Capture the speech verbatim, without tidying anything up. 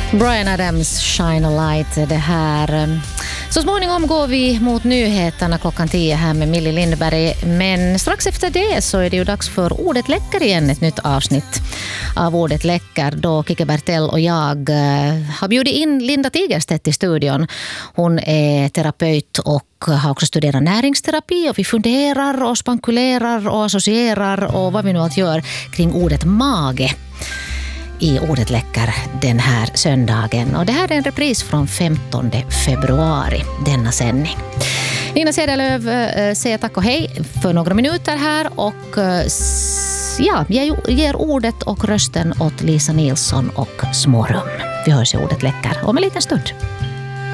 Bryan Adams, Shine a Light, det här. Så småningom går vi mot nyheterna klockan tio här med Millie Lindberg. Men strax efter det så är det ju dags för Ordet läcker igen, ett nytt avsnitt av Ordet läcker. Då Kike Bertell och jag har bjudit in Linda Tigerstedt i studion. Hon är terapeut och har också studerat näringsterapi, och vi funderar och spankulerar och associerar och vad vi nu allt gör kring ordet mage i Ordet läcker den här söndagen. Och det här är en repris från femtonde februari, denna sändning. Nina Cederlöv säger tack och hej för några minuter här och ja, jag ger ordet och rösten åt Lisa Nilsson och Smårum. Vi hörs i Ordet läcker om en liten stund.